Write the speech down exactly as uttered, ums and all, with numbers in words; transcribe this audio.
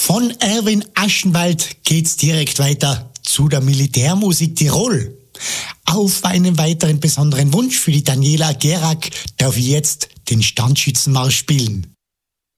Von Erwin Aschenwald geht's direkt weiter zu der Militärmusik Tirol. Auf einen weiteren besonderen Wunsch für die Daniela Gerak darf ich jetzt den Standschützenmarsch spielen.